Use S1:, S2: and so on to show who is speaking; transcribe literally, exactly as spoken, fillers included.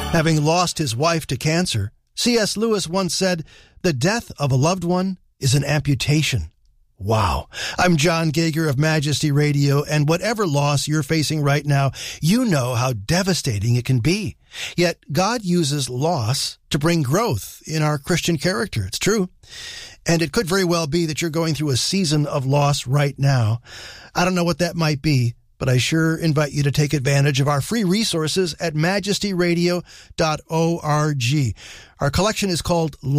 S1: Having lost his wife to cancer, C S Lewis once said, "The death of a loved one is an amputation." Wow. I'm John Geiger of Majesty Radio, and whatever loss you're facing right now, you know how devastating it can be. Yet God uses loss to bring growth in our Christian character. It's true. And it could very well be that you're going through a season of loss right now. I don't know what that might be, but I sure invite you to take advantage of our free resources at majesty radio dot org. Our collection is called